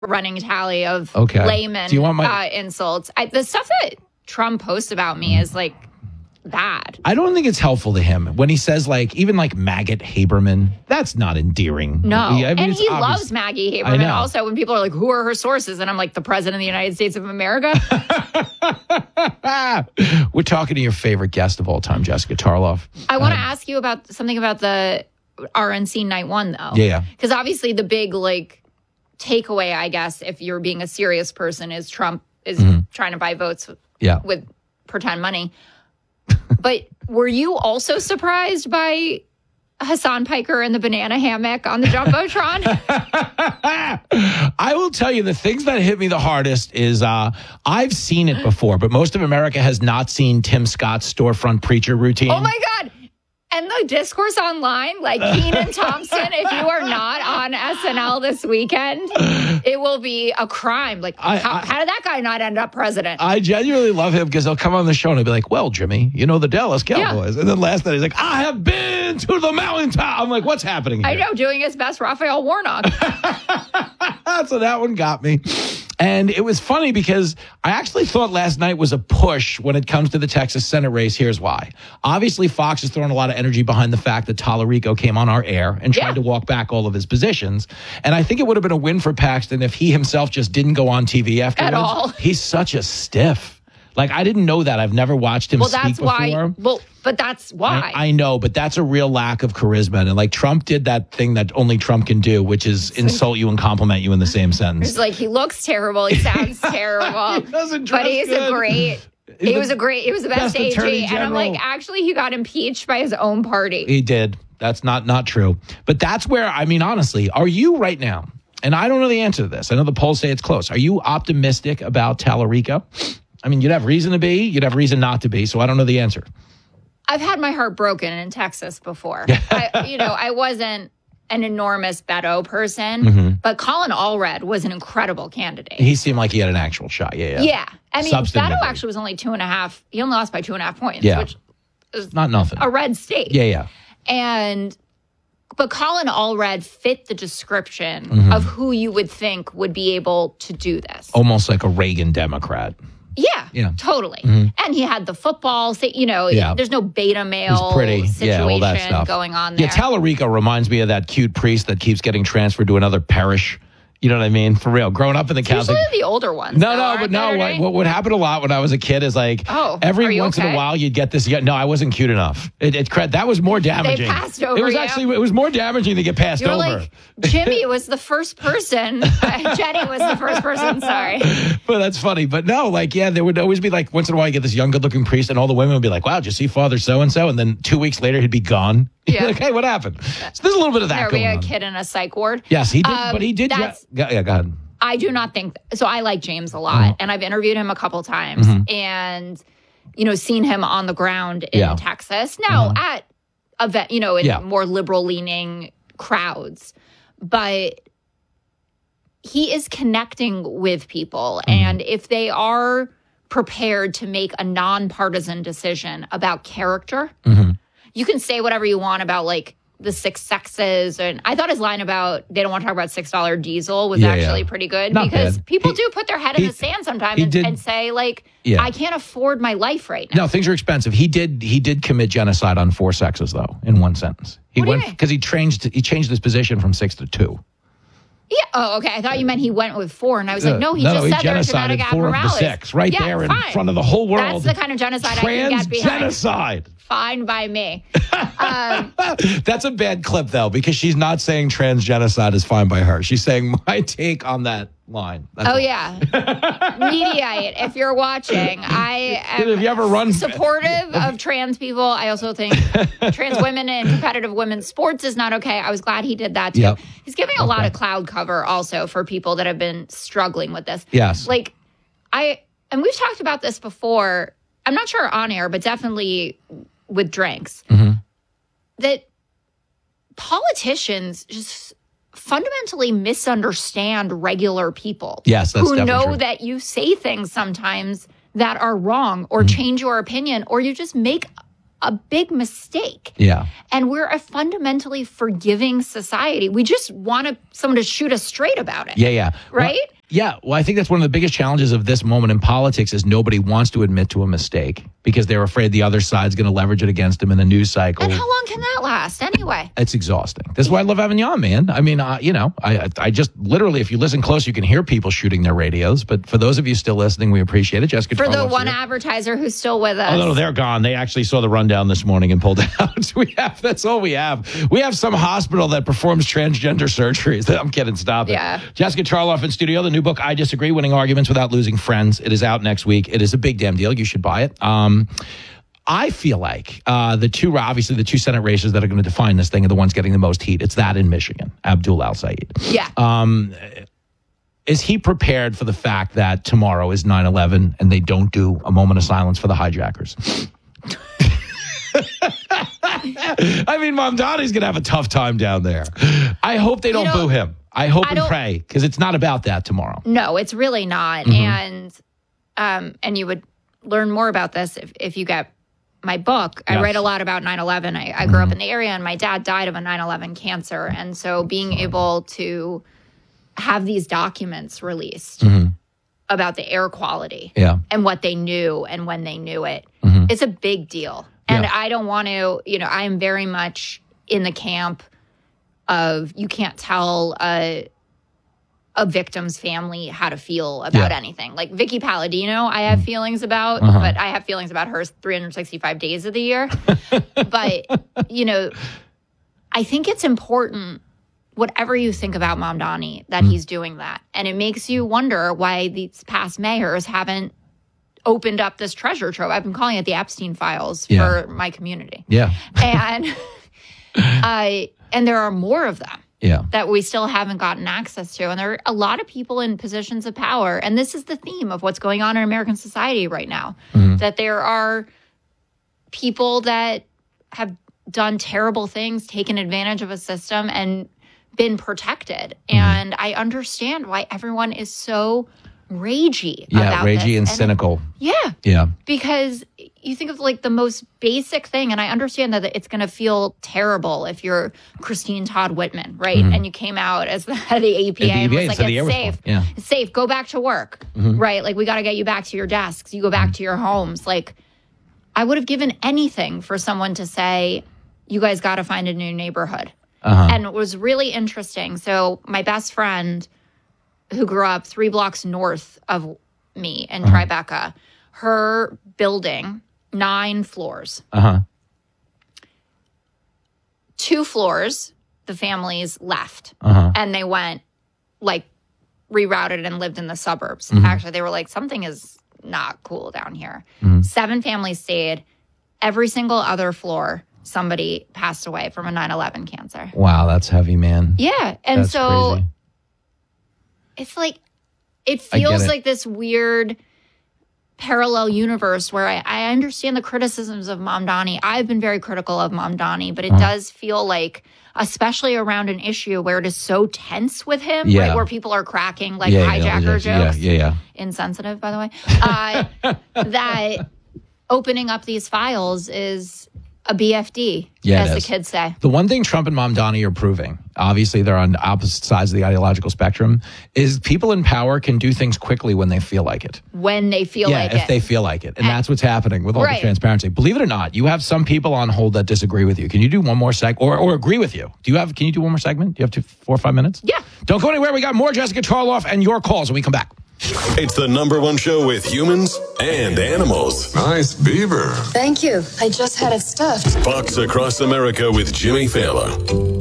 running tally of Okay. layman Do you want my- insults. The stuff that Trump posts about me is like bad. I don't think it's helpful to him when he says even maggot Haberman. That's not endearing. No. I mean, and it's he obvious. loves Maggie I Haberman know. also when people are like, who are her sources? And I'm like, the president of the United States of America. We're talking to your favorite guest of all time, Jessica Tarloff. I want to ask you about something about the RNC night one, though. Yeah. Because obviously the big takeaway, I guess, if you're being a serious person, is Trump is trying to buy votes with pretend money. But were you also surprised by Hassan Piker and the banana hammock on the Jumbotron? I will tell you the things that hit me the hardest is I've seen it before, but most of America has not seen Tim Scott's storefront preacher routine. Oh, my God. And the discourse online, Kenan Thompson, if you are not on SNL this weekend, it will be a crime. How did that guy not end up president? I genuinely love him because he'll come on the show and he'll be like, well, Jimmy, you know the Dallas Cowboys. Yeah. And then last night he's like, I have been to the mountaintop. I'm like, what's happening here? I know, doing his best Raphael Warnock. So that one got me. And it was funny because I actually thought last night was a push when it comes to the Texas Senate race. Here's why. Obviously, Fox has thrown a lot of energy behind the fact that Tallarico came on our air and tried to walk back all of his positions. And I think it would have been a win for Paxton if he himself just didn't go on TV afterwards. At all. He's such a stiff. I didn't know that. I've never watched him speak before. But that's why. I know, but that's a real lack of charisma. And Trump did that thing that only Trump can do, which is insult you and compliment you in the same sentence. It's he looks terrible. He sounds terrible. He doesn't dress but he's good. He was the best AG. Attorney And I'm General. actually, he got impeached by his own party. He did. That's not true. But that's where, honestly, are you right now? And I don't know the answer to this. I know the polls say it's close. Are you optimistic about Tallarico? You'd have reason to be. You'd have reason not to be. So I don't know the answer. I've had my heart broken in Texas before. I wasn't an enormous Beto person, but Colin Allred was an incredible candidate. He seemed like he had an actual shot. Yeah. Beto actually was only 2.5. He only lost by 2.5 points, which is not nothing. A red state. Yeah. But Colin Allred fit the description of who you would think would be able to do this. Almost like a Reagan Democrat. Yeah, totally. And he had the football, there's no beta male situation all that stuff going on there. Yeah, Tallarico reminds me of that cute priest that keeps getting transferred to another parish. You know what I mean? For real. Growing up in the Catholic. Usually the older ones. What would happen a lot when I was a kid is every once in a while you'd get this. No, I wasn't cute enough. That was more damaging. They passed over It was more damaging to get passed over. Like, Jimmy was the first person. Jenny was the first person. Sorry. But that's funny. But no, there would always be once in a while you get this young, good looking priest and all the women would be like, wow, did you see Father so-and-so? And then 2 weeks later he'd be gone. Yeah. Hey, what happened? So there's a little bit of that going on. There be a kid in a psych ward. Yes, he did. But he did. Go ahead. I do not think so. I like James a lot, and I've interviewed him a couple times, and seen him on the ground in Texas. Now at event, in more liberal leaning crowds, but he is connecting with people, and if they are prepared to make a nonpartisan decision about character. You can say whatever you want about the six sexes. And I thought his line about they don't want to talk about $6 diesel was actually pretty good. Not because bad. People do put their head in the sand sometimes and say I can't afford my life right now. No, things are expensive. He did commit genocide on 4 sexes though, in one sentence. He went because he changed his position from 6 to 2. Yeah. Oh, okay. I thought you meant he went with 4, and I was like, no, he just said there's genetic abnormalities. 4 of the 6, right there in front of the whole world. That's the kind of genocide I can get behind. Genocide. Fine by me. That's a bad clip though, because she's not saying trans genocide is fine by her. She's saying my take on that line. Yeah. Mediate. If you're watching, I am Have you ever run supportive of trans people. I also think trans women in competitive women's sports is not okay. I was glad he did that too. Yep. He's giving a lot of cloud cover also for people that have been struggling with this. Yes. And we've talked about this before. I'm not sure on air, but definitely with drinks. That politicians just fundamentally misunderstand regular people. Yes, that's who know true. that you say things sometimes that are wrong or change your opinion or you just make a big mistake. Yeah. And we're a fundamentally forgiving society. We just want someone to shoot us straight about it. Yeah. Right? Well, I think that's one of the biggest challenges of this moment in politics is nobody wants to admit to a mistake because they're afraid the other side's going to leverage it against them in the news cycle. And how long can that last anyway? It's exhausting. That's why I love having you on, man. I mean, I just literally, if you listen close, you can hear people shooting their radios. But for those of you still listening, we appreciate it. Jessica, for the one advertiser who's still with us. Oh, no, they're gone. They actually saw the rundown this morning and pulled it out. That's all we have. We have some hospital that performs transgender surgeries. I'm kidding. Stop it. Yeah. Jessica Charloff in studio. The new book, I Disagree, Winning Arguments Without Losing Friends. It is out next week. It is a big damn deal. You should buy it. I feel like the two Senate races that are going to define this thing are the ones getting the most heat. It's that in Michigan, Abdul Al-Sayed. Yeah. Is he prepared for the fact that tomorrow is 9/11 and they don't do a moment of silence for the hijackers? I mean, Mamdani's going to have a tough time down there. I hope they don't boo him. I hope and pray, because it's not about that tomorrow. No, it's really not. Mm-hmm. And you would learn more about this if you get my book. Yes. I write a lot about 9/11. I grew up in the area, and my dad died of a 9/11 cancer. And so being able to have these documents released about the air quality and what they knew and when they knew it, it's a big deal. And I don't want to, I am very much in the camp of you can't tell a victim's family how to feel about anything. Like Vicky Palladino, I have feelings about, but I have feelings about her 365 days of the year. But, I think it's important, whatever you think about Mamdani, that he's doing that. And it makes you wonder why these past mayors haven't opened up this treasure trove. I've been calling it the Epstein Files for my community. Yeah. And there are more of them that we still haven't gotten access to. And there are a lot of people in positions of power. And this is the theme of what's going on in American society right now, that there are people that have done terrible things, taken advantage of a system and been protected. And I understand why everyone is so ragey about this. And cynical. Yeah. Because you think of like the most basic thing, and I understand that it's going to feel terrible if you're Christine Todd Whitman, right? And you came out as the head of the APA and was like, it's safe. It's safe. Go back to work, right? Like, we got to get you back to your desks. You go back to your homes. Like, I would have given anything for someone to say, you guys got to find a new neighborhood. And it was really interesting. So my best friend, who grew up 3 blocks north of me in Tribeca, her building, 9 floors. 2 floors, the families left. And they went, like, rerouted and lived in the suburbs. Actually, they were like, something is not cool down here. 7 families stayed. Every single other floor, somebody passed away from a 9/11 cancer. Wow, that's heavy, man. Yeah. And that's so crazy. It's like, it feels like this weird parallel universe where I understand the criticisms of Mamdani. I've been very critical of Mamdani, but it does feel like, especially around an issue where it is so tense with him, right, where people are cracking like hijacker jokes. Insensitive, by the way. That opening up these files is a BFD, as the kids say. The one thing Trump and Mamdani are proving, obviously they're on opposite sides of the ideological spectrum, is people in power can do things quickly when they feel like it. When they feel like it. Yeah, if they feel like it. And that's what's happening with all the transparency. Believe it or not, you have some people on hold that disagree with you. Can you do one more segment or agree with you? Can you do one more segment? Do you have 4 or 5 minutes? Yeah. Don't go anywhere. We got more Jessica Charloff and your calls when we come back. It's the #1 show with humans and animals. Nice beaver. Thank you. I just had it stuffed. Fox Across America with Jimmy Fallon.